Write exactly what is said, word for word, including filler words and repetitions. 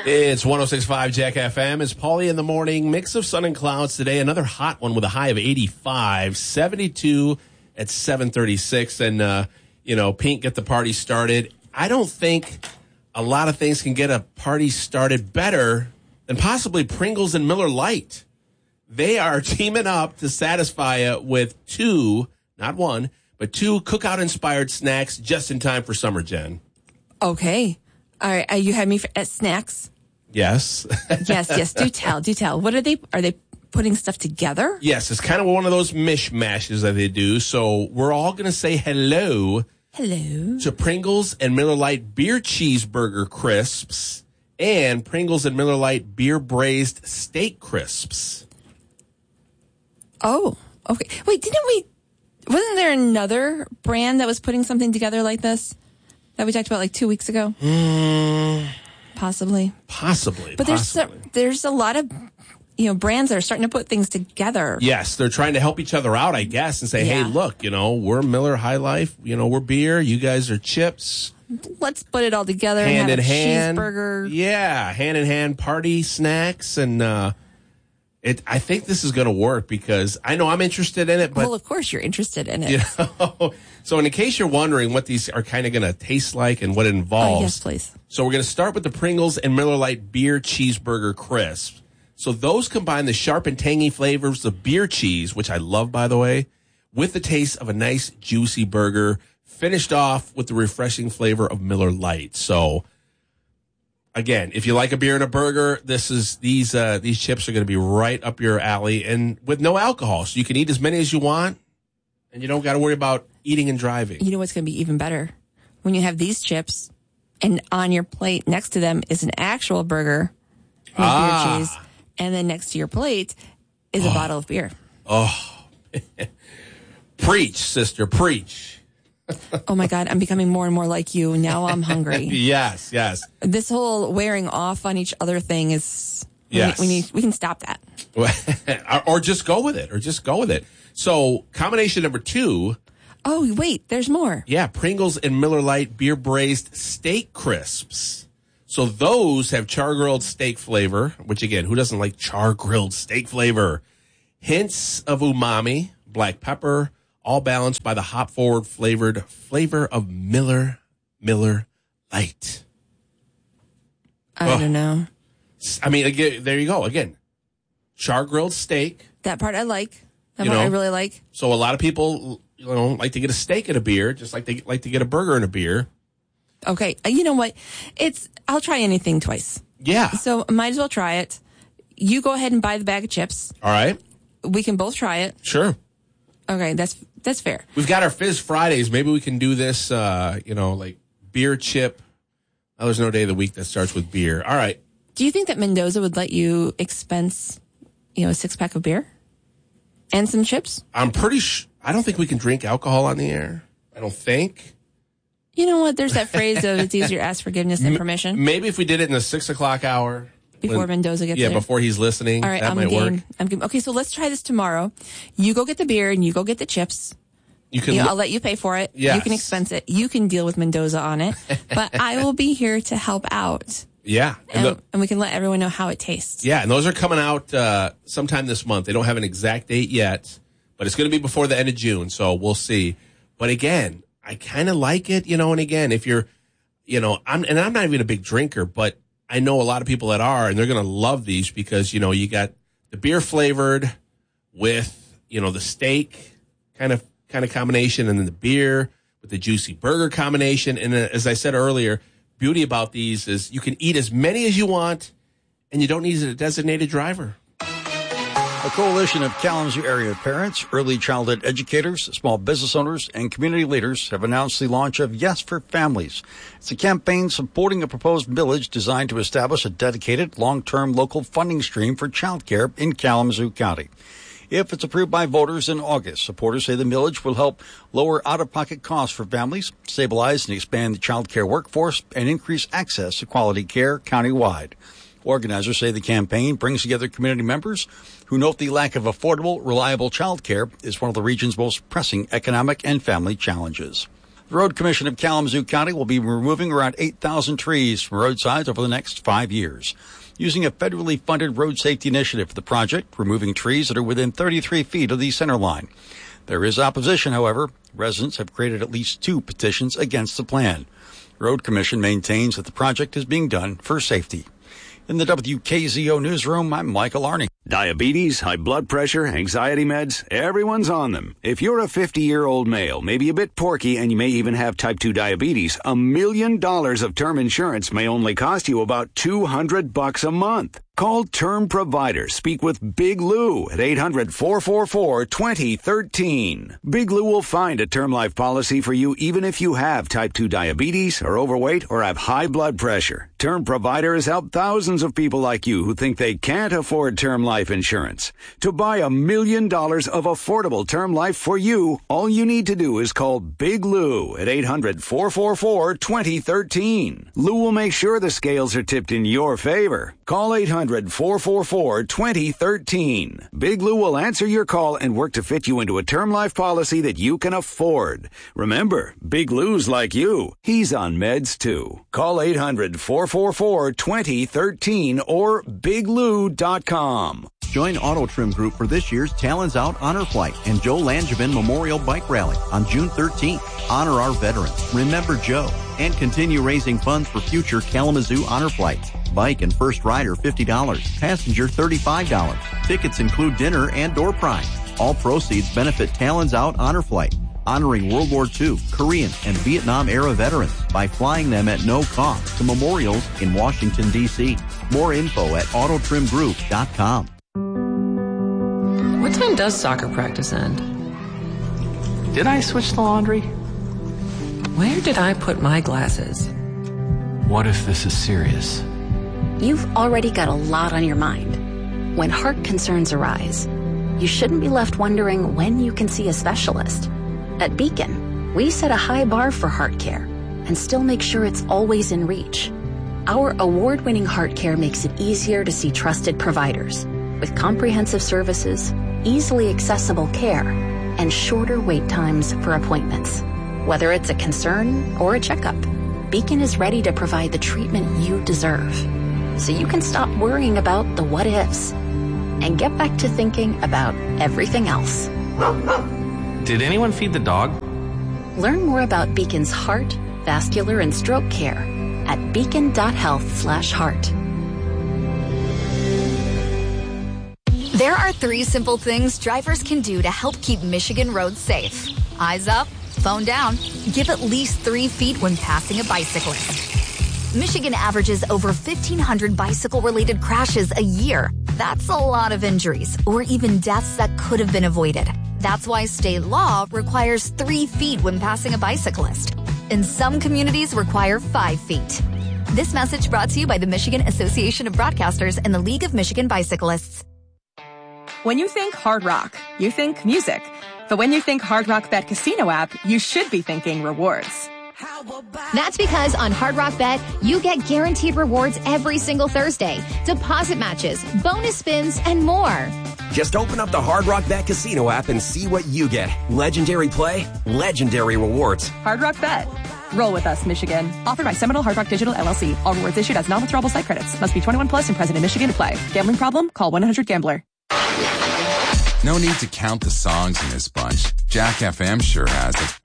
It's one oh six point five Jack F M. It's Paulie in the morning. Mix of sun and clouds today. Another hot one with a high of eighty-five. seventy-two at seven thirty-six. And, uh, you know, Pink, get the party started. I don't think a lot of things can get a party started better than possibly Pringles and Miller Lite. They are teaming up to satisfy you with two, not one, but two cookout-inspired snacks just in time for summer, Jen. Okay. All right. Uh, you had me for, at snacks. Yes. yes, yes. Do tell, do tell. What are they? Are they putting stuff together? Yes, it's kind of one of those mishmashes that they do. So we're all going to say hello. Hello. To Pringles and Miller Lite Beer Cheeseburger Crisps and Pringles and Miller Lite Beer Braised Steak Crisps. Oh, okay. Wait, didn't we, wasn't there another brand that was putting something together like this that we talked about like two weeks ago? Mm, possibly. Possibly. But possibly. there's, there's a lot of, you know, brands that are starting to put things together. Yes, they're trying to help each other out, I guess, and say, yeah. hey, look, you know, we're Miller High Life, you know, we're beer, you guys are chips. Let's put it all together hand and have in a hand. cheeseburger. Yeah, hand in hand party snacks. And uh, it. I think this is going to work because I know I'm interested in it. But, well, of course you're interested in it. You know, so in case you're wondering what these are kind of going to taste like and what it involves. Oh, yes, please. So we're going to start with the Pringles and Miller Lite Beer Cheeseburger Crisp. So those combine the sharp and tangy flavors of beer cheese, which I love, by the way, with the taste of a nice, juicy burger, finished off with the refreshing flavor of Miller Lite. So, again, if you like a beer and a burger, this is these uh, these chips are going to be right up your alley, and with no alcohol, so you can eat as many as you want, and you don't got to worry about eating and driving. You know what's going to be even better? When you have these chips, and on your plate next to them is an actual burger with ah. beer cheese. And then next to your plate is a oh. bottle of beer. Oh, preach, sister, preach. Oh, my God. I'm becoming more and more like you. Now I'm hungry. Yes, yes. This whole wearing off on each other thing is, yes. we, we, need, we can stop that. or, or just go with it, or just go with it. So combination number two. Oh, wait, there's more. Yeah, Pringles and Miller Lite Beer Braised Steak Crisps. So those have char-grilled steak flavor, which, again, who doesn't like char-grilled steak flavor? Hints of umami, black pepper, all balanced by the hop-forward flavored flavor of Miller, Miller Lite. I oh. don't know. I mean, again, there you go. Again, char-grilled steak. That part I like. That you part know, I really like. So a lot of people, you know, like to get a steak and a beer, just like they like to get a burger and a beer. Okay. You know what? It's, I'll try anything twice. Yeah. So might as well try it. You go ahead and buy the bag of chips. All right. We can both try it. Sure. Okay. That's, that's fair. We've got our Fizz Fridays. Maybe we can do this, uh, you know, like beer chip. Oh, there's no day of the week that starts with beer. All right. Do you think that Mendoza would let you expense, you know, a six pack of beer and some chips? I'm pretty sure. I don't think we can drink alcohol on the air. I don't think. You know what? There's that phrase of it's easier to ask forgiveness than permission. Maybe if we did it in the six o'clock hour. Before when, Mendoza gets yeah, there. Yeah, before he's listening. All right, that I'm might game. work. I'm game. Okay, so let's try this tomorrow. You go get the beer and you go get the chips. You can. You know, I'll let you pay for it. Yes. You can expense it. You can deal with Mendoza on it. But I will be here to help out. Yeah. And, and, the, and we can let everyone know how it tastes. Yeah, and those are coming out uh, sometime this month. They don't have an exact date yet, but it's going to be before the end of June, so we'll see. But again, I kind of like it, you know, and again, if you're, you know, I'm, and I'm not even a big drinker, but I know a lot of people that are, and they're going to love these because, you know, you got the beer flavored with, you know, the steak kind of, kind of combination, and then the beer with the juicy burger combination. And as I said earlier, beauty about these is you can eat as many as you want, and you don't need a designated driver. A coalition of Kalamazoo area parents, early childhood educators, small business owners, and community leaders have announced the launch of Yes for Families. It's a campaign supporting a proposed village designed to establish a dedicated, long-term local funding stream for childcare in Kalamazoo County. If it's approved by voters in August, supporters say the millage will help lower out-of-pocket costs for families, stabilize and expand the child care workforce, and increase access to quality care countywide. Organizers say the campaign brings together community members who note the lack of affordable, reliable child care is one of the region's most pressing economic and family challenges. The Road Commission of Kalamazoo County will be removing around eight thousand trees from roadsides over the next five years. Using a federally funded road safety initiative for the project, removing trees that are within thirty-three feet of the center line. There is opposition, however. Residents have created at least two petitions against the plan. The Road Commission maintains that the project is being done for safety. In the W K Z O newsroom, I'm Michael Arning. Diabetes, high blood pressure, anxiety meds, everyone's on them. If you're a fifty-year-old male, maybe a bit porky, and you may even have type two diabetes, a million dollars of term insurance may only cost you about two hundred bucks a month. Call Term Provider. Speak with Big Lou at eight hundred, four four four, two zero one three. Big Lou will find a term life policy for you even if you have type two diabetes, are overweight, or have high blood pressure. Term Provider has helped thousands of people like you who think they can't afford term life insurance. To buy a million dollars of affordable term life for you, all you need to do is call Big Lou at eight hundred, four four four, two zero one three. Lou will make sure the scales are tipped in your favor. Call eight hundred, four four four, two zero one three. Big Lou will answer your call and work to fit you into a term life policy that you can afford. Remember, Big Lou's like you. He's on meds too. Call eight hundred, four four four, two zero one three or big lou dot com. Join Auto Trim Group for this year's Talons Out Honor Flight and Joe Langevin Memorial Bike Rally on June thirteenth. Honor our veterans. Remember Joe. And continue raising funds for future Kalamazoo Honor Flights. Bike and first rider fifty dollars. Passenger thirty-five dollars. Tickets include dinner and door prize. All proceeds benefit Talons Out Honor Flight, honoring World War Two, Korean, and Vietnam-era veterans by flying them at no cost to memorials in Washington, D C More info at auto trim group dot com. What time does soccer practice end? Did I switch the laundry? Where did I put my glasses? What if this is serious? You've already got a lot on your mind. When heart concerns arise, you shouldn't be left wondering when you can see a specialist. At Beacon, we set a high bar for heart care and still make sure it's always in reach. Our award-winning heart care makes it easier to see trusted providers with comprehensive services, easily accessible care, and shorter wait times for appointments. Whether it's a concern or a checkup, Beacon is ready to provide the treatment you deserve, so you can stop worrying about the what-ifs and get back to thinking about everything else. Did anyone feed the dog? Learn more about Beacon's heart, vascular, and stroke care at beacon dot health slash heart. There are three simple things drivers can do to help keep Michigan roads safe. Eyes up, phone down, give at least three feet when passing a bicyclist. Michigan averages over fifteen hundred bicycle-related crashes a year. That's a lot of injuries, or even deaths that could have been avoided. That's why state law requires three feet when passing a bicyclist. And some communities require five feet. This message brought to you by the Michigan Association of Broadcasters and the League of Michigan Bicyclists. When you think Hard Rock, you think music. But when you think Hard Rock Bet Casino app, you should be thinking rewards. That's because on Hard Rock Bet, you get guaranteed rewards every single Thursday, deposit matches, bonus spins, and more. Just open up the Hard Rock Bet Casino app and see what you get. Legendary play, legendary rewards. Hard Rock Bet. Roll with us, Michigan. Offered by Seminole Hard Rock Digital, L L C. All rewards issued as non-withdrawable site credits. Must be twenty-one plus and present in Michigan to play. Gambling problem? Call one eight hundred gambler. No need to count the songs in this bunch. Jack F M sure has it.